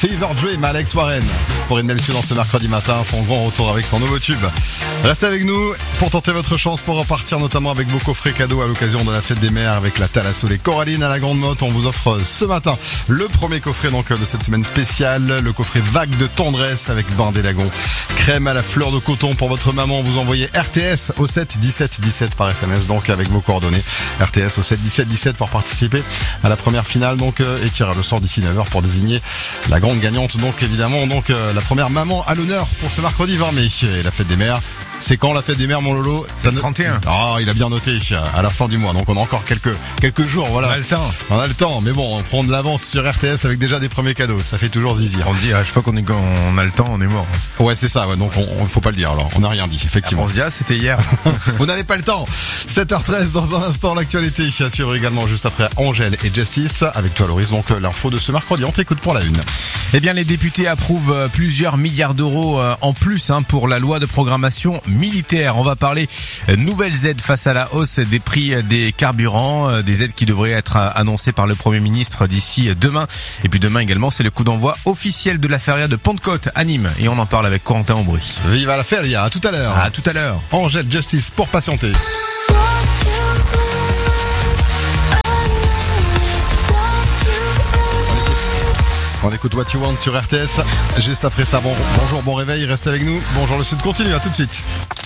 Fever Dream, Alex Warren. Pour Edna Lucieux dans ce mercredi matin, son grand retour avec son nouveau tube. Restez avec nous pour tenter votre chance pour repartir notamment avec vos coffrets cadeaux à l'occasion de la fête des mères avec la Thalasso les Corallines à la Grande Motte. On vous offre ce matin le premier coffret donc de cette semaine spéciale, le coffret Vague de tendresse avec bain d'élagon, crème à la fleur de coton pour votre maman. Vous envoyez RTS au 7 17 17 par SMS donc avec vos coordonnées. RTS au 7 17 17 pour participer à la première finale donc et tirer le sort d'ici 9h pour désigner la grande gagnante donc évidemment donc la première maman à l'honneur pour ce mercredi 20 mai et la fête des mères. C'est quand la fête des mères, mon Lolo? C'est le 31. Ah, il a bien noté à la fin du mois. Donc on a encore quelques jours, voilà. On a le temps, mais bon, on prend de l'avance sur RTS avec déjà des premiers cadeaux. Ça fait toujours zizir. On dit à chaque fois qu'on a le temps, on est mort. Ouais, c'est ça. Ouais. Donc on faut pas le dire. Alors, on n'a rien dit, effectivement. On se dit c'était hier. Vous n'avez pas le temps. 7h13 dans un instant l'actualité. À suivre également juste après Angèle et Justice. Avec toi, Loris. Donc l'info de ce mercredi. On t'écoute pour la une. Eh bien, les députés approuvent plusieurs milliards d'euros en plus pour la loi de programmation militaire. On va parler nouvelles aides face à la hausse des prix des carburants, des aides qui devraient être annoncées par le Premier ministre d'ici demain. Et puis demain également, c'est le coup d'envoi officiel de la feria de Pentecôte à Nîmes. Et on en parle avec Corentin Aubry. Viva la feria, à tout à l'heure. À tout à l'heure. Angèle, Justice pour patienter. On écoute What You Want sur RTS. Juste après ça, bonjour, bon réveil, reste avec nous. Bonjour le Sud continue, à tout de suite.